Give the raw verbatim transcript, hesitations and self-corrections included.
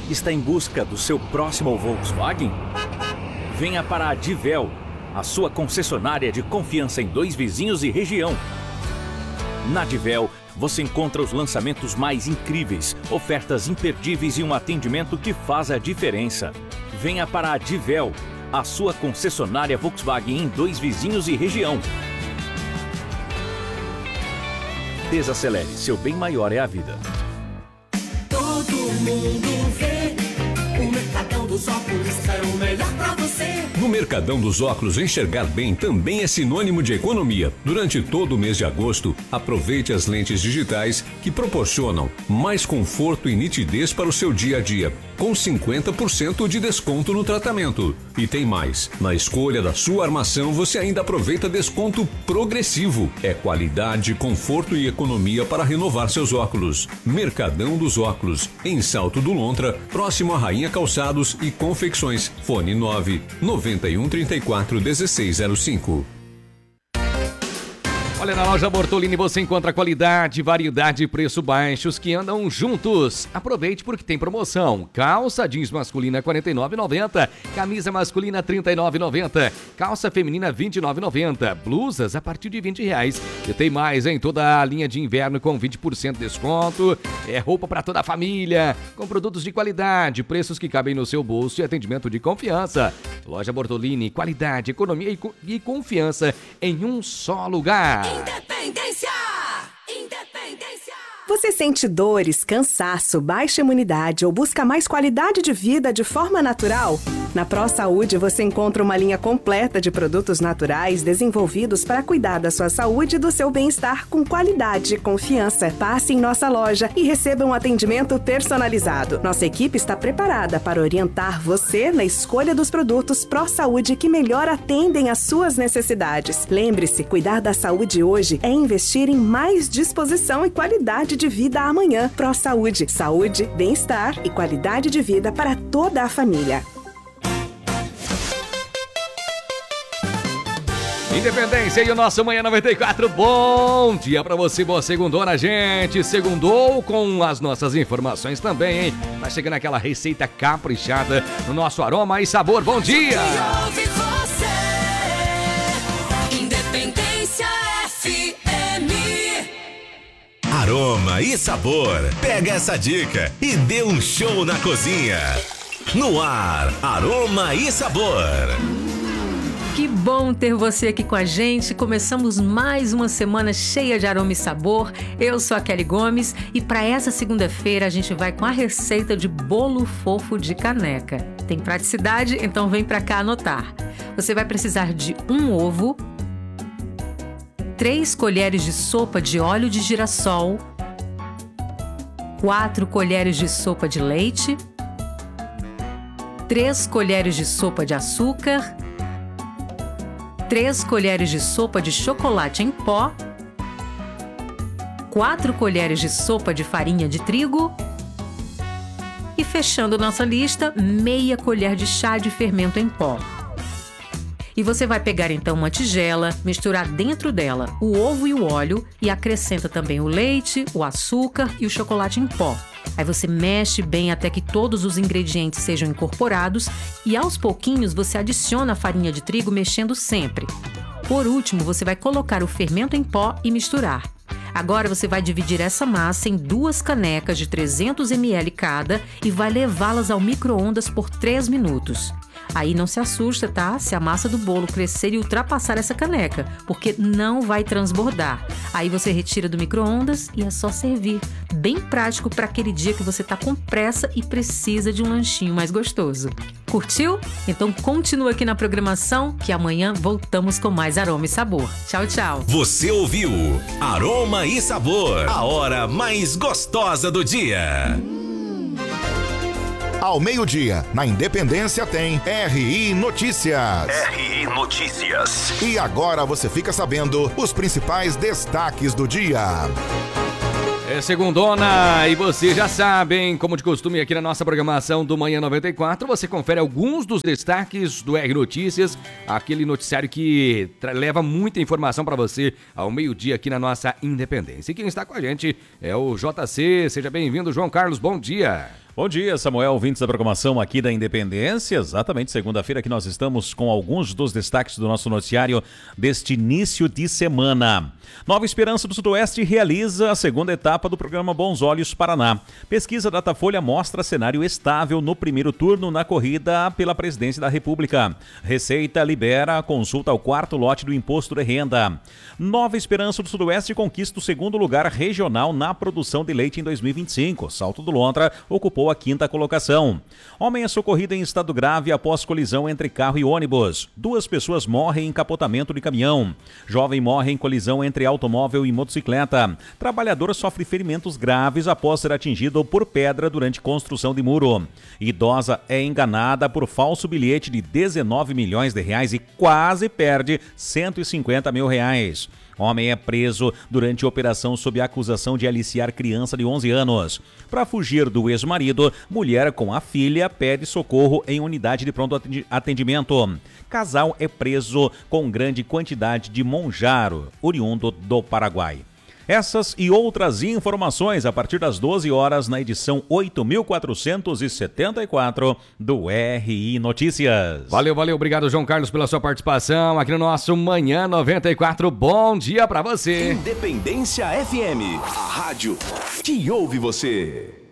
Está em busca do seu próximo Volkswagen? Venha para a Divel, a sua concessionária de confiança em Dois Vizinhos e região. Na Divel, você encontra os lançamentos mais incríveis, ofertas imperdíveis e um atendimento que faz a diferença. Venha para a Divel, a sua concessionária Volkswagen em Dois Vizinhos e região. Desacelere, seu bem maior é a vida. Todo mundo vê, o Mercadão dos Óculos é o melhor pra você. No Mercadão dos Óculos, enxergar bem também é sinônimo de economia. Durante todo o mês de agosto, aproveite as lentes digitais que proporcionam mais conforto e nitidez para o seu dia a dia, com cinquenta por cento de desconto no tratamento. E tem mais, na escolha da sua armação você ainda aproveita desconto progressivo. É qualidade, conforto e economia para renovar seus óculos. Mercadão dos Óculos, em Salto do Lontra, próximo a Rainha Calçados e Confecções. Fone nove noventa e um, trinta e quatro, dezesseis zero cinco. Olha, na loja Bortolini você encontra qualidade, variedade e preço baixos que andam juntos. Aproveite porque tem promoção. Calça jeans masculina quarenta e nove reais e noventa centavos, camisa masculina trinta e nove reais e noventa centavos, calça feminina vinte e nove reais e noventa centavos, blusas a partir de vinte reais. E tem mais, hein? Toda a linha de inverno com vinte por cento de desconto. É roupa para toda a família, com produtos de qualidade, preços que cabem no seu bolso e atendimento de confiança. Loja Bortolini, qualidade, economia e, co- e confiança em um só lugar. Independência! Independência! Você sente dores, cansaço, baixa imunidade ou busca mais qualidade de vida de forma natural? Na ProSaúde você encontra uma linha completa de produtos naturais desenvolvidos para cuidar da sua saúde e do seu bem-estar com qualidade e confiança. Passe em nossa loja e receba um atendimento personalizado. Nossa equipe está preparada para orientar você na escolha dos produtos ProSaúde que melhor atendem às suas necessidades. Lembre-se, cuidar da saúde hoje é investir em mais disposição e qualidade de vida amanhã. ProSaúde, saúde, bem-estar e qualidade de vida para toda a família. Independência e o nosso Manhã noventa e quatro. Bom dia pra você, boa segundona, gente. Segundou com as nossas informações também, hein? Tá chegando aquela receita caprichada no nosso Aroma e Sabor. Bom dia! Ouve você, Independência F M. Aroma e Sabor. Pega essa dica e dê um show na cozinha. No ar, Aroma e Sabor. Que bom ter você aqui com a gente. Começamos mais uma semana cheia de aroma e sabor. Eu sou a Kelly Gomes e para essa segunda-feira a gente vai com a receita de bolo fofo de caneca. Tem praticidade? Então vem para cá anotar. Você vai precisar de um ovo, três colheres de sopa de óleo de girassol, quatro colheres de sopa de leite, três colheres de sopa de açúcar, três colheres de sopa de chocolate em pó, quatro colheres de sopa de farinha de trigo e, fechando nossa lista, meia colher de chá de fermento em pó. E você vai pegar então uma tigela, misturar dentro dela o ovo e o óleo e acrescenta também o leite, o açúcar e o chocolate em pó. Aí você mexe bem até que todos os ingredientes sejam incorporados e aos pouquinhos você adiciona a farinha de trigo mexendo sempre. Por último, você vai colocar o fermento em pó e misturar. Agora você vai dividir essa massa em duas canecas de trezentos mililitros cada e vai levá-las ao micro-ondas por três minutos. Aí não se assusta, tá? Se a massa do bolo crescer e ultrapassar essa caneca, porque não vai transbordar. Aí você retira do micro-ondas e é só servir. Bem prático para aquele dia que você tá com pressa e precisa de um lanchinho mais gostoso. Curtiu? Então continua aqui na programação que amanhã voltamos com mais aroma e sabor. Tchau, tchau. Você ouviu Aroma e Sabor, a hora mais gostosa do dia. Ao meio-dia, na Independência tem R I Notícias. R I Notícias. E agora você fica sabendo os principais destaques do dia. É segundona e você já sabe, hein? Como de costume aqui na nossa programação do Manhã noventa e quatro, você confere alguns dos destaques do R Notícias, aquele noticiário que leva muita informação para você ao meio-dia aqui na nossa Independência. E quem está com a gente é o J C. Seja bem-vindo, João Carlos, bom dia. Bom dia, Samuel, ouvintes da programação aqui da Independência. Exatamente, segunda-feira que nós estamos com alguns dos destaques do nosso noticiário deste início de semana. Nova Esperança do Sudoeste realiza a segunda etapa do programa Bons Olhos Paraná. Pesquisa Datafolha mostra cenário estável no primeiro turno na corrida pela presidência da República. Receita libera a consulta ao quarto lote do Imposto de Renda. Nova Esperança do Sudoeste conquista o segundo lugar regional na produção de leite em dois mil e vinte e cinco. Salto do Lontra ocupou a quinta colocação. Homem é socorrido em estado grave após colisão entre carro e ônibus. Duas pessoas morrem em capotamento de caminhão. Jovem morre em colisão entre automóvel e motocicleta. Trabalhador sofre ferimentos graves após ser atingido por pedra durante construção de muro. Idosa é enganada por falso bilhete de dezenove milhões de reais e quase perde cento e cinquenta mil reais. Homem é preso durante operação sob a acusação de aliciar criança de onze anos. Para fugir do ex-marido, mulher com a filha pede socorro em unidade de pronto atendimento. Casal é preso com grande quantidade de monjaro, oriundo do Paraguai. Essas e outras informações a partir das doze horas na edição oito mil quatrocentos e setenta e quatro do R I Notícias. Valeu, valeu, obrigado João Carlos pela sua participação aqui no nosso Manhã noventa e quatro. Bom dia pra você. Independência F M, a rádio que ouve você.